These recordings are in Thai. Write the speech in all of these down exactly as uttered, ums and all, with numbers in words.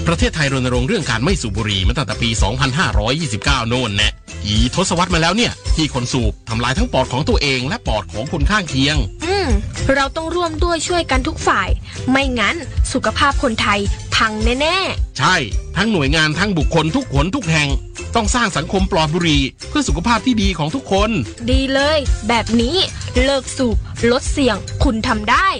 ประเทศไทยรณรงค์เรื่องการไม่สูบบุหรี่มาตั้งแต่ปี สองพันห้าร้อยยี่สิบเก้า โน่นแน่กี่ทศวรรษมาแล้วเนี่ยที่คนสูบทำลายทั้งปอดของตัวเองและปอดของคนข้างเคียงอืมเราต้องร่วมด้วยช่วยกันทุกฝ่ายไม่งั้นสุขภาพคนไทยพังแน่ๆใช่ทั้งหน่วยงานทั้งบุคคลทุกหนทุกแห่งต้องสร้างสังคมปลอดบุหรี่เพื่อสุขภาพที่ดีของทุกคนดีเลยแบบนี้เลิกสูบลดเสี่ยงคุณทำได้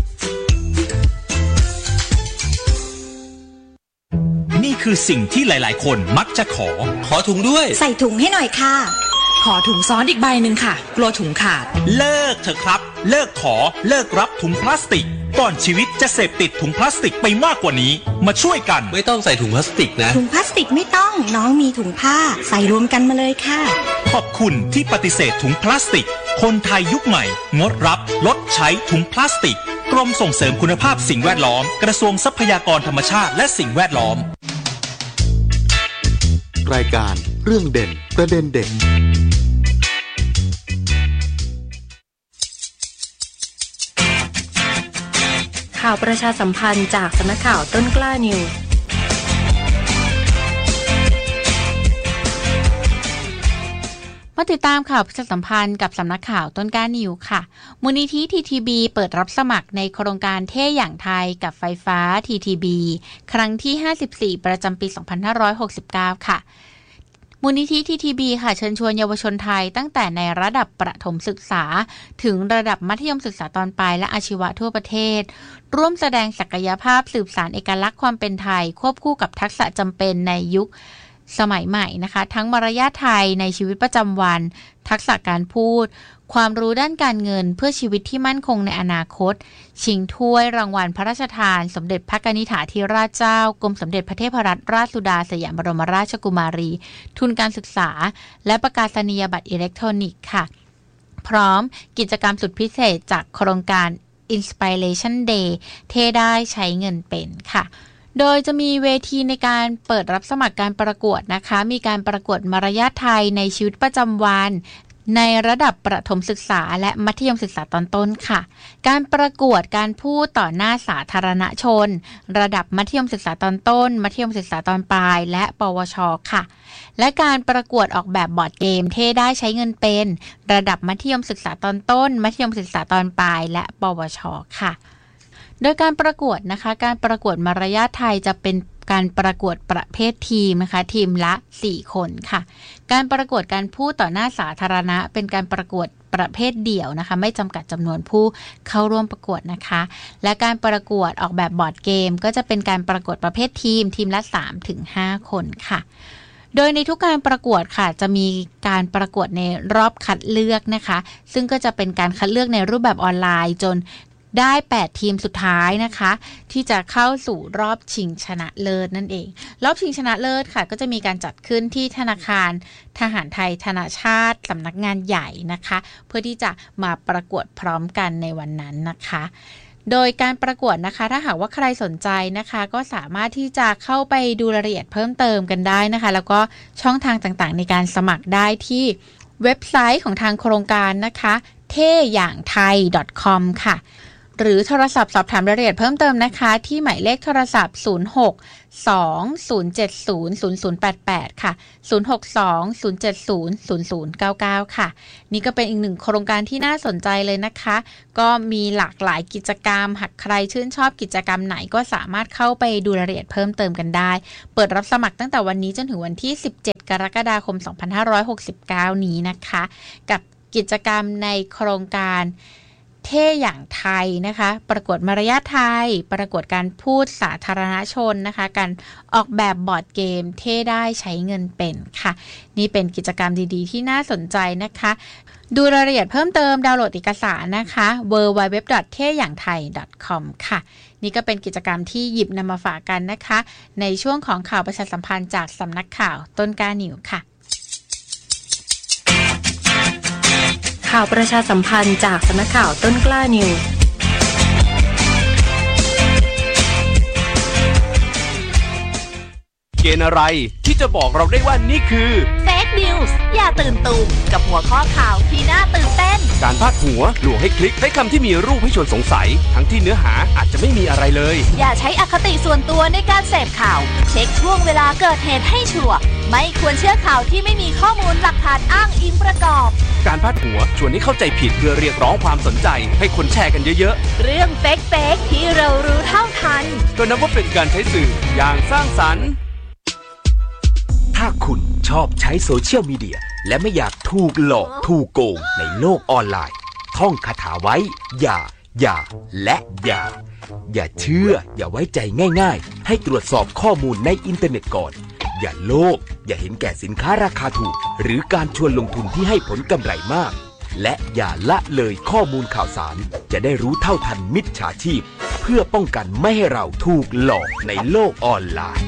นี่คือสิ่งที่หลายๆคนมักจะขอขอถุงด้วยใส่ถุงให้หน่อยค่ะขอถุงซ้อนอีกใบหนึ่งค่ะกลัวถุงขาดเลิกเถอะครับเลิกขอเลิกรับถุงพลาสติกก่อนชีวิตจะเสพติดถุงพลาสติกไปมากกว่านี้มาช่วยกันไม่ต้องใส่ถุงพลาสติกนะถุงพลาสติกไม่ต้องน้องมีถุงผ้าใส่รวมกันมาเลยค่ะขอบคุณที่ปฏิเสธถุงพลาสติกคนไทยยุคใหม่งดรับลดใช้ถุงพลาสติกกรมส่งเสริมคุณภาพสิ่งแวดล้อมกระทรวงทรัพยากรธรรมชาติและสิ่งแวดล้อมรายการเรื่องเด่นประเด็นเด่นข่าวประชาสัมพันธ์จากสำนักข่าวต้นกล้านิวส์มาติดตามข่าวประชาสัมพันธ์กับสำนักข่าวต้นกล้านิวส์ค่ะมูลนิธิ ที ที บี เปิดรับสมัครในโครงการเท่อย่างไทยกับไฟฟ้า ที ที บี ครั้งที่ห้าสิบสี่ประจำปี สองพันห้าร้อยหกสิบเก้า ค่ะมูลนิธิ ที ที บี ค่ะเชิญชวนเยาวชนไทยตั้งแต่ในระดับประถมศึกษาถึงระดับมัธยมศึกษาตอนปลายและอาชีวะทั่วประเทศร่วมแสดงศักยภาพสืบสานเอกลักษณ์ความเป็นไทยควบคู่กับทักษะจำเป็นในยุคสมัยใหม่นะคะทั้งมารยาทไทยในชีวิตประจำวันทักษะการพูดความรู้ด้านการเงินเพื่อชีวิตที่มั่นคงในอนาคตชิงถ้วยรางวัลพระราชทานสมเด็จพระกนิษฐาธิราชเจ้ากรมสมเด็จพระเทพรัตนราชสุดาสยามบรมราชกุมารีทุนการศึกษาและประกาศนียบัตรอิเล็กทรอนิกส์ค่ะพร้อมกิจกรรมสุดพิเศษจากโครงการ Inspiration Day เท่ได้ใช้เงินเป็นค่ะโดยจะมีเวทีในการเปิดรับสมัครการประกวดนะคะมีการประกวดมารยาทไทยในชีวิตประจำวันในระดับประถมศึกษาและมัธยมศึกษาตอนต้นค่ะการประกวดการพูดต่อหน้าสาธารณชนระดับมัธยมศึกษาตอนต้นมัธยมศึกษาตอนปลายและปวชค่ะและการประกวดออกแบบบอร์ดเกมเท่ได้ใช้เงินเป็นระดับมัธยมศึกษาตอนต้นมัธยมศึกษาตอนปลายและปวชค่ะโดยการประกวดนะคะการประกวดมารยาทไทยจะเป็นการประกวดประเภททีมนะคะทีมละสี่คนค่ะการประกวดการพูดต่อหน้าสาธารณะเป็นการประกวดประเภทเดี่ยวนะคะไม่จำกัดจำนวนผู้เข้าร่วมประกวดนะคะและการประกวดออกแบบบอร์ดเกมก็จะเป็นการประกวดประเภททีมทีมละ สามถึงห้า คนค่ะโดยในทุกการประกวดค่ะจะมีการประกวดในรอบคัดเลือกนะคะซึ่งก็จะเป็นการคัดเลือกในรูปแบบออนไลน์จนได้แปดทีมสุดท้ายนะคะที่จะเข้าสู่รอบชิงชนะเลิศนั่นเองรอบชิงชนะเลิศค่ะก็จะมีการจัดขึ้นที่ธนาคารทหารไทยธนาชาติสำนักงานใหญ่นะคะเพื่อที่จะมาประกวดพร้อมกันในวันนั้นนะคะโดยการประกวดนะคะถ้าหากว่าใครสนใจนะคะก็สามารถที่จะเข้าไปดูรายละเอียดเพิ่มเติมกันได้นะคะแล้วก็ช่องทางต่างๆในการสมัครได้ที่เว็บไซต์ของทางโครงการนะคะเท่อย่างไทย .com ค่ะหรือโทรศัพท์สอบถามรายละเอียดเพิ่มเติมนะคะที่หมายเลขโทรศัพท์ศูนย์ หก สอง ศูนย์ เจ็ด ศูนย์ ศูนย์ ศูนย์ แปด แปดค่ะศูนย์ หก สอง ศูนย์ เจ็ด ศูนย์ ศูนย์ ศูนย์ เก้า เก้าค่ะนี่ก็เป็นอีกหนึ่งโครงการที่น่าสนใจเลยนะคะก็มีหลากหลายกิจกรรมหากใครชื่นชอบกิจกรรมไหนก็สามารถเข้าไปดูรายละเอียดเพิ่มเติมกันได้เปิดรับสมัครตั้งแต่วันนี้จนถึงวันที่สิบเจ็ดกรกฎาคมสองพันห้าร้อยหกสิบเก้านี้นะคะกับกิจกรรมในโครงการเท่อย่างไทยนะคะประกวดมารยาทไทยประกวดการพูดสาธารณชนนะคะการออกแบบบอร์ดเกมเท่ได้ใช้เงินเป็นค่ะนี่เป็นกิจกรรมดีๆที่น่าสนใจนะคะดูรายละเอียดเพิ่มเติมดาวน์โหลดเอกสารนะคะ ดับเบิลยู ดับเบิลยู ดับเบิลยู ดอท เท่อย่างไทย ดอท คอม ค่ะนี่ก็เป็นกิจกรรมที่หยิบนำมาฝากกันนะคะในช่วงของข่าวประชาสัมพันธ์จากสำนักข่าวต้นกล้านิวค่ะข่าวประชาสัมพันธ์จากสำนักข่าวต้นกล้านิวส์เกณฑ์อะไรที่จะบอกเราได้ว่านี่คือเฟกนิวส์อย่าตื่นตูมกับหัวข้อข่าวที่น่าตื่นเต้นการพาดหัวลวงให้คลิกใช้คำที่มีรูปให้ชวนสงสัยทั้งที่เนื้อหาอาจจะไม่มีอะไรเลยอย่าใช้อคติส่วนตัวในการเสพข่าวเช็คช่วงเวลาเกิดเหตุให้ชัวร์ไม่ควรเชื่อข่าวที่ไม่มีข้อมูลหลักฐานอ้างอิงประกอบการพาดหัวชวนให้เข้าใจผิดเพื่อเรียกร้องความสนใจให้คนแชร์กันเยอะๆเรื่องเฟกเฟกที่เรารู้เท่าทันก็นับว่าเป็นการใช้สื่ออย่างสร้างสรรค์ถ้าคุณชอบใช้โซเชียลมีเดียและไม่อยากถูกหลอกถูกโกงในโลกออนไลน์ท่องคาถาไว้อย่าอย่าและอย่าอย่าเชื่ออย่าไว้ใจง่ายๆให้ตรวจสอบข้อมูลในอินเทอร์เน็ตก่อนอย่าโลภอย่าเห็นแก่สินค้าราคาถูกหรือการชวนลงทุนที่ให้ผลกำไรมากและอย่าละเลยข้อมูลข่าวสารจะได้รู้เท่าทันมิจฉาชีพเพื่อป้องกันไม่ให้เราถูกหลอกในโลกออนไลน์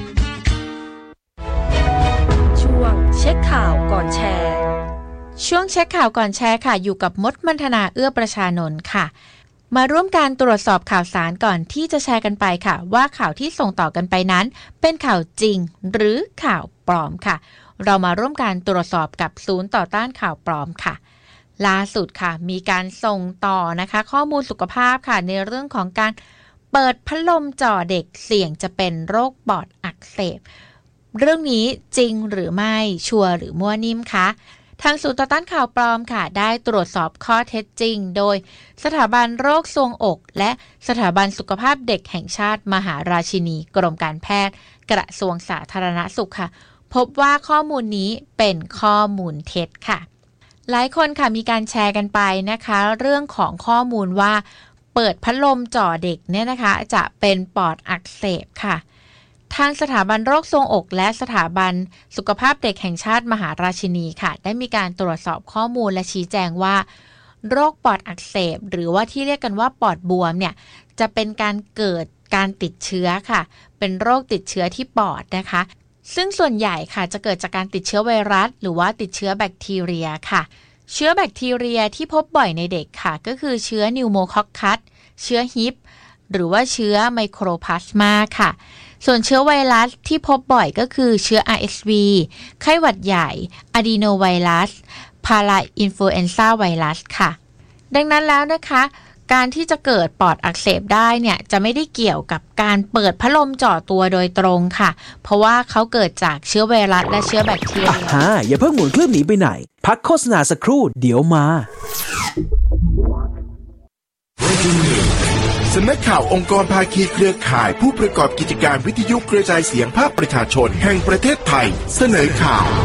ช่วงเช็คข่าวก่อนแชร์ช่วงเช็คข่าวก่อนแชร์ค่ะอยู่กับมดมัณฑนาเอื้อประชานนท์ค่ะมาร่วมการตรวจสอบข่าวสารก่อนที่จะแชร์กันไปค่ะว่าข่าวที่ส่งต่อกันไปนั้นเป็นข่าวจริงหรือข่าวปลอมค่ะเรามาร่วมการตรวจสอบกับศูนย์ต่อต้านข่าวปลอมค่ะล่าสุดค่ะมีการส่งต่อนะคะข้อมูลสุขภาพค่ะในเรื่องของการเปิดพัดลมจ่อเด็กเสี่ยงจะเป็นโรคปอดอักเสบเรื่องนี้จริงหรือไม่ชัวร์หรือมั่วนิ่มคะทางศูนย์ต่อต้านข่าวปลอมค่ะได้ตรวจสอบข้อเท็จจริงโดยสถาบันโรคทรวงอกและสถาบันสุขภาพเด็กแห่งชาติมหาราชินีกรมการแพทย์กระทรวงสาธารณสุขค่ะพบว่าข้อมูลนี้เป็นข้อมูลเท็จค่ะหลายคนค่ะมีการแชร์กันไปนะคะเรื่องของข้อมูลว่าเปิดพัดลมจ่อเด็กเนี่ยนะคะจะเป็นปอดอักเสบค่ะทางสถาบันโรคทรวงอกและสถาบันสุขภาพเด็กแห่งชาติมหาราชินีค่ะได้มีการตรวจสอบข้อมูลและชี้แจงว่าโรคปอดอักเสบหรือว่าที่เรียกกันว่าปอดบวมเนี่ยจะเป็นการเกิดการติดเชื้อค่ะเป็นโรคติดเชื้อที่ปอดนะคะซึ่งส่วนใหญ่ค่ะจะเกิดจากการติดเชื้อไวรัสหรือว่าติดเชื้อแบคทีเรียค่ะเชื้อแบคทีเรียที่พบบ่อยในเด็กค่ะก็คือเชื้อนิวโมคอคคัสเชื้อฮิปหรือว่าเชื้อไมโครพลาสมาค่ะส่วนเชื้อไวรัสที่พบบ่อยก็คือเชื้อ อาร์ เอส วี ไข้หวัดใหญ่อะดีโนไวรัสพาราอินฟลูเอนซ่าไวรัสค่ะดังนั้นแล้วนะคะการที่จะเกิดปอดอักเสบได้เนี่ยจะไม่ได้เกี่ยวกับการเปิดพัดลมจ่อตัวโดยตรงค่ะเพราะว่าเขาเกิดจากเชื้อไวรัสและเชื้อแบคทีเรียฮ่าอย่าเพิ่งหมุนเครื่องหนีไปไหนพักโฆษณาสักครู่เดี๋ยวมาสำนักข่าวองค์กรภาคีเครือข่ายผู้ประกอบกิจการวิทยุกระจายเสียงภาคประชาชนแห่งประเทศไทยเสนอข่าว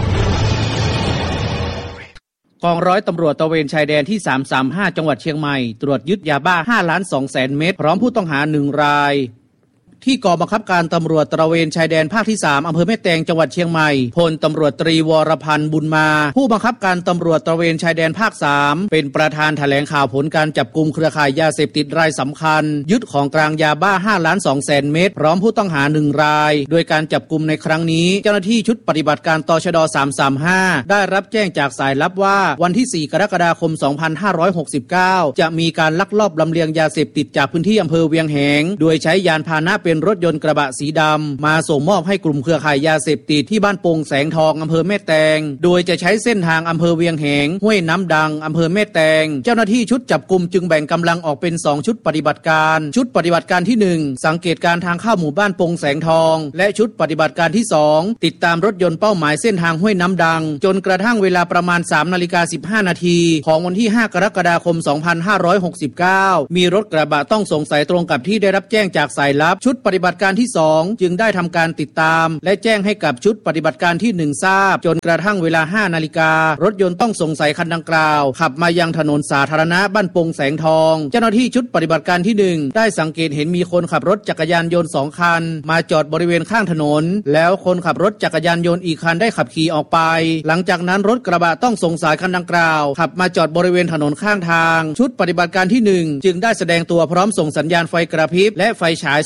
กองร้อยตำรวจตระเวนชายแดนที่สามสามห้าจังหวัดเชียงใหม่ตรวจยึดยาบ้าห้าล้านสองแสนเม็ดพร้อมผู้ต้องหาหนึ่งรายที่กองบังคับการตำรวจตระเวนชายแดนภาคที่สามอำเภอแม่แตงจังหวัดเชียงใหม่พลตำรวจตรีวรพันธ์บุญมาผู้บังคับการตำรวจตระเวนชายแดนภาคสามเป็นประธานแถลงข่าวผลการจับกุมเครือข่ายยาเสพติดรายสำคัญยึดของกลางยาบ้าห้าล้านสองแสนเม็ดพร้อมผู้ต้องหาหนึ่งรายโดยการจับกุมในครั้งนี้เจ้าหน้าที่ชุดปฏิบัติการตชดสามสามห้าได้รับแจ้งจากสายลับว่าวันที่สี่กรกฎาคมสองพันห้าร้อยหกสิบเก้าจะมีการลักลอบลำเลียงยาเสพติดจากพื้นที่อำเภอเวียงแหงโดยใช้ยานพาหนะเป็นรถยนต์กระบะสีดำมาส่งมอบให้กลุ่มเครือข่ายยาเสพติดที่บ้านโป่งแสงทองอำเภอแม่แตงโดยจะใช้เส้นทางอำเภอเวียงแหงห้วยน้ำดังอำเภอแม่แตงเจ้าหน้าที่ชุดจับกุมจึงแบ่งกำลังออกเป็นสองชุดปฏิบัติการชุดปฏิบัติการที่หนึ่งสังเกตการทางเข้าหมู่บ้านโป่งแสงทองและชุดปฏิบัติการที่สองติดตามรถยนต์เป้าหมายเส้นทางห้วยน้ำดังจนกระทั่งเวลาประมาณ สามนาฬิกาสิบห้านาทีของวันที่ห้ากรกฎาคมสองพันห้าร้อยหกสิบเก้ามีรถกระบะต้องสงสัยตรงกับที่ได้รับแจ้งจากสายลับชุดปฏิบัติการที่สองจึงได้ทำการติดตามและแจ้งให้กับชุดปฏิบัติการที่หนึ่งทราบจนกระทั่งเวลาห้านาฬิการถยนต์ต้องสงสัยคันดังกล่าวขับมายังถนนสาธารณะบ้านโป่งแสงทองเจ้าหน้าที่ชุดปฏิบัติการที่หนึ่งได้สังเกตเห็นมีคนขับรถจักรยานยนต์สองคันมาจอดบริเวณข้างถนนแล้วคนขับรถจักรยานยนต์อีกคันได้ขับขี่ออกไปหลังจากนั้นรถกระบะต้องสงสัยคันดังกล่าวขับมาจอดบริเวณถนนข้างทางชุดปฏิบัติการที่หนึ่งจึงได้แสดงตัวพร้อมส่งสัญญาณไฟกระพริบและไฟฉายส่องสว่าง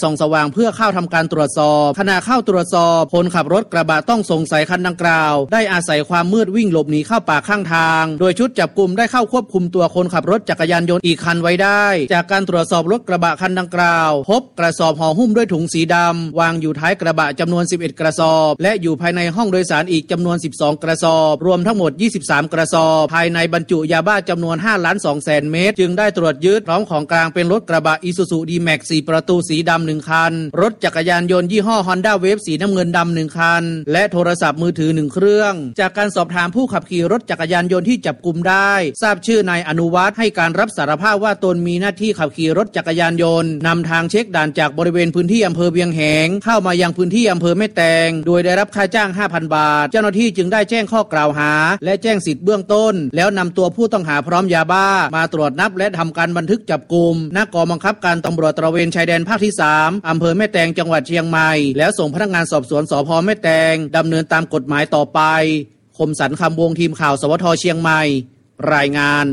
ๆเพื่อเข้าทำการตรวจสอบขณะเข้าตรวจสอบคนขับรถกระบะต้องสงสัยคันดังกล่าวได้อาศัยความมืดวิ่งหลบหนีเข้าป่าข้างทางโดยชุดจับกุมได้เข้าควบคุมตัวคนขับรถจักรยานยนต์อีกคันไว้ได้จากการตรวจสอบรถกระบะคันดังกล่าวพบกระสอบห่อหุ้มด้วยถุงสีดำวางอยู่ท้ายกระบะจำนวนสิบเอ็ดกระสอบและอยู่ภายในห้องโดยสารอีกจำนวนสิบสองกระสอบรวมทั้งหมดยี่สิบสามกระสอบภายในบรรจุยาบ้าจำนวนห้าล้านสองแสนเม็ดจึงได้ตรวจยึดพร้อมของกลางเป็นรถกระบะ Isuzu D-Max สี่ประตูสีดำหนึ่งคันรถจักรยานยนต์ยี่ห้อ Honda Wave สีน้ำเงินดำหนึ่งคันและโทรศัพท์มือถือหนึ่งเครื่องจากการสอบถามผู้ขับขี่รถจักรยานยนต์ที่จับกุมได้ทราบชื่อนายอนุวัฒน์ให้การรับสารภาพว่าตนมีหน้าที่ขับขี่รถจักรยานยนต์นำทางเช็คด่านจากบริเวณพื้นที่อำเภอเวียงแหงเข้ามายังพื้นที่อำเภอแม่แตงโดยได้รับค่าจ้าง ห้าพัน บาทเจ้าหน้าที่จึงได้แจ้งข้อกล่าวหาและแจ้งสิทธิ์เบื้องต้นแล้วนำตัวผู้ต้องหาพร้อมยาบ้ามาตรวจนับและทำการบันทึกจับกุมณกองบังคับการตำรวจตระเวนชายแดนภาคที่สามอำเภอแม่แตงจังหวัดเชียงใหม่แล้วส่งพนักงานสอบสวนสภ.แม่แตงดำเนินตามกฎหมายต่อไปคมสันต์คำวงทีมข่าวสวทเชียงใหม่รายงาน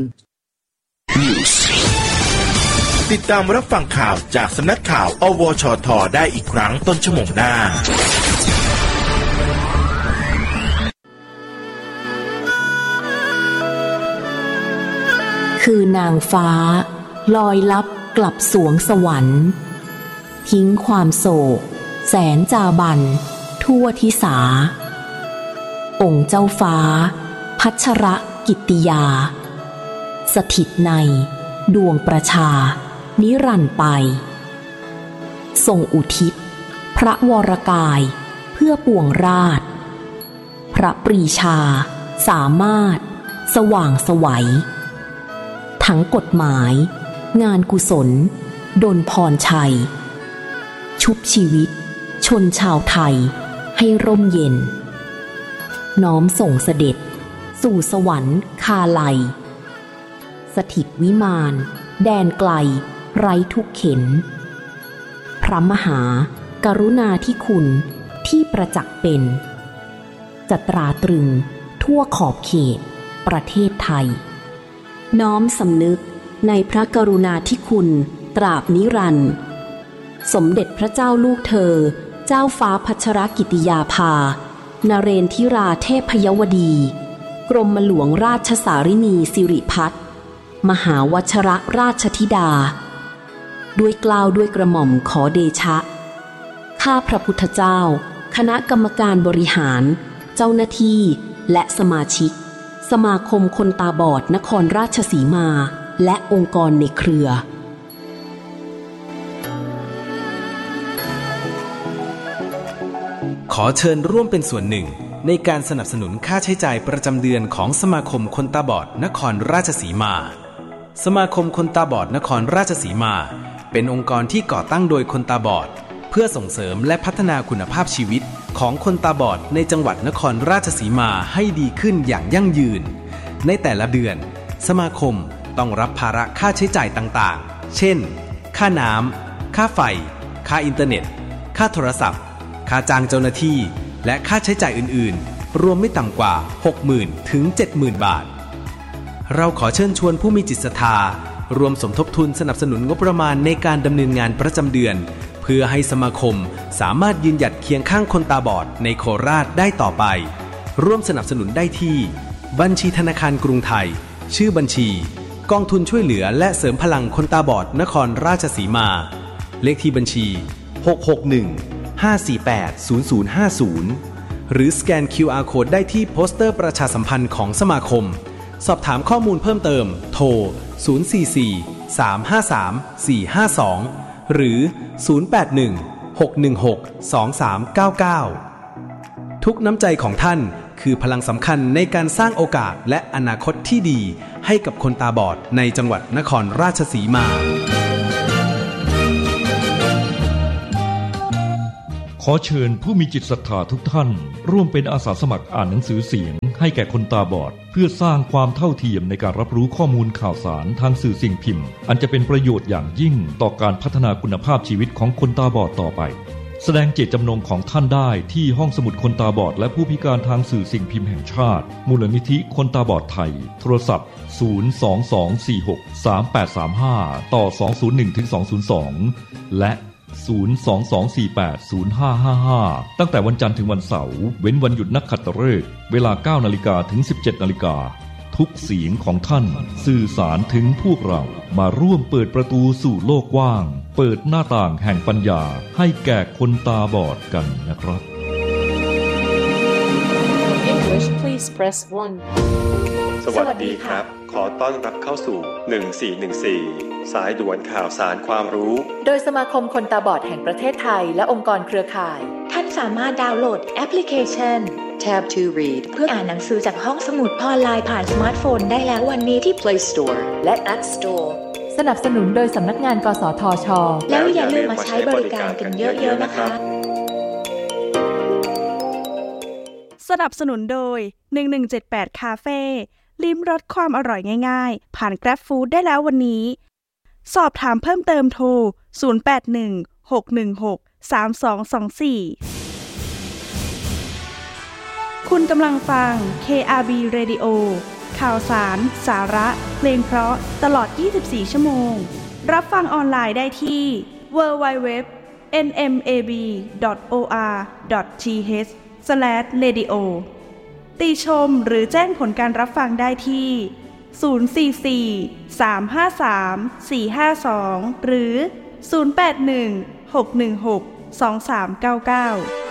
ติดตามรับฟังข่าวจากสำนักข่าวอวชทได้อีกครั้งต้นชั่วโมงหน้าคือนางฟ้าลอยลับกลับสวงสวรรค์ทิ้งความโศกแสนจาบันทั่วทิสาองค์เจ้าฟ้าพัชรกิตติยาสถิตในดวงประชานิรันดร์ไปทรงอุทิศพระวรกายเพื่อปวงราชพระปรีชาสามารถสว่างไสวทั้งกฎหมายงานกุศลดลพรชัยชุบชีวิตชนชาวไทยให้ร่มเย็นน้อมส่งเสด็จสู่สวรรค์คาไลสถิตวิมานแดนไกลไร้ทุกเข็นพระมหากรุณาธิคุณที่ประจักษ์เป็นจะตราตรึงทั่วขอบเขตประเทศไทยน้อมสำนึกในพระกรุณาธิคุณตราบนิรันดร์สมเด็จพระเจ้าลูกเธอเจ้าฟ้าพัชรกิติยาภานเรนทิราเทพยวดีกรมหลวงราชสารินีสิริพัฒน์มหาวชรราชธิดาด้วยเกล้าด้วยกระหม่อมขอเดชะข้าพระพุทธเจ้าคณะกรรมการบริหารเจ้าหน้าที่และสมาชิกสมาคมคนตาบอดนครราชสีมาและองค์กรในเครือขอเชิญร่วมเป็นส่วนหนึ่งในการสนับสนุนค่าใช้จ่ายประจำเดือนของสมาคมคนตาบอดนครราชสีมาสมาคมคนตาบอดนครราชสีมาเป็นองค์กรที่ก่อตั้งโดยคนตาบอดเพื่อส่งเสริมและพัฒนาคุณภาพชีวิตของคนตาบอดในจังหวัดนครราชสีมาให้ดีขึ้นอย่างยั่งยืนในแต่ละเดือนสมาคมต้องรับภาระค่าใช้จ่ายต่างๆเช่นค่าน้ำค่าไฟค่าอินเทอร์เน็ตค่าโทรศัพท์ค่าจ้างเจ้าหน้าที่และค่าใช้จ่ายอื่นๆรวมไม่ต่ำกว่า หกหมื่น ถึง เจ็ดหมื่น บาทเราขอเชิญชวนผู้มีจิตศรัทธารวมสมทบทุนสนับสนุนงบประมาณในการดำเนินงานประจำเดือนเพื่อให้สมาคมสามารถยืนหยัดเคียงข้างคนตาบอดในโคราชได้ต่อไปร่วมสนับสนุนได้ที่บัญชีธนาคารกรุงไทยชื่อบัญชีกองทุนช่วยเหลือและเสริมพลังคนตาบอดนครราชสีมาเลขที่บัญชีหก หก หนึ่ง ห้า สี่ แปด ศูนย์ ศูนย์ ห้า ศูนย์หรือสแกน คิว อาร์ Code ได้ที่โปสเตอร์ประชาสัมพันธ์ของสมาคมสอบถามข้อมูลเพิ่มเติมโทรศูนย์ สี่ สี่ สาม ห้า สาม สี่ ห้า สองหรือศูนย์ แปด หนึ่ง หก หนึ่ง หก สอง สาม เก้า เก้าทุกน้ำใจของท่านคือพลังสำคัญในการสร้างโอกาสและอนาคตที่ดีให้กับคนตาบอดในจังหวัดนครราชสีมาขอเชิญผู้มีจิตศรัทธาทุกท่านร่วมเป็นอาสาสมัครอ่านหนังสือเสียงให้แก่คนตาบอดเพื่อสร้างความเท่าเทียมในการรับรู้ข้อมูลข่าวสารทางสื่อสิ่งพิมพ์อันจะเป็นประโยชน์อย่างยิ่งต่อการพัฒนาคุณภาพชีวิตของคนตาบอดต่อไปแสดงเจตจำนงของท่านได้ที่ห้องสมุดคนตาบอดและผู้พิการทางสื่อสิ่งพิมพ์แห่งชาติมูลนิธิคนตาบอดไทยโทรศัพท์ศูนย์ สอง สอง สี่ หก สาม แปด สาม ห้าต่อสองศูนย์หนึ่งถึงสองศูนย์สองและศูนย์ สอง สอง สี่ แปด ศูนย์ ห้า ห้า ห้า ตั้งแต่วันจันทร์ถึงวันเสาร์เว้นวันหยุดนักขัตฤกษ์เวลา เก้านาฬิกา ถึง สิบเจ็ดนาฬิกา ทุกเสียงของท่านสื่อสารถึงพวกเรามาร่วมเปิดประตูสู่โลกกว้างเปิดหน้าต่างแห่งปัญญาให้แก่คนตาบอดกันนะครับ English please press one สวัสดีครับ ขอต้อนรับเข้าสู่หนึ่งสี่หนึ่งสี่สายด่วนข่าวสารความรู้โดยสมาคมคนตาบอดแห่งประเทศไทยและองค์กรเครือข่ายท่านสามารถดาวน์โหลดแอปพลิเคชัน Tab to Read เพื่ออ่านหนังสือจากห้องสมุดออนไลน์ผ่านสมาร์ทโฟนได้แล้ววันนี้ที่ Play Store และ App Store สนับสนุนโดยสำนักงานกสทช. แล้วอย่าลืมมาใช้บริการกันเยอะๆนะคะสนับสนุนโดยหนึ่งหนึ่งเจ็ดแปดคาเฟ่ลิ้มรสความอร่อยง่ายๆผ่าน Grab Food ได้แล้ววันนี้สอบถามเพิ่มเติมโทรศูนย์ แปด หนึ่ง หก หนึ่ง หก สาม สอง สอง สี่คุณกำลังฟัง เค อาร์ บี Radio ข่าวสารสาระเพลงเพราะตลอดยี่สิบสี่ชั่วโมงรับฟังออนไลน์ได้ที่ ดับเบิลยู ดับเบิลยู ดับเบิลยู ดอท เอ็น เอ็ม เอ บี ดอท โอ อาร์ ดอท ที เอช สแลช เรดิโอ ติชมหรือแจ้งผลการรับฟังได้ที่ ศูนย์ สี่ สี่ สาม ห้า สาม สี่ ห้า สอง หรือ ศูนย์ แปด หนึ่ง หก หนึ่ง หก สอง สาม เก้า เก้า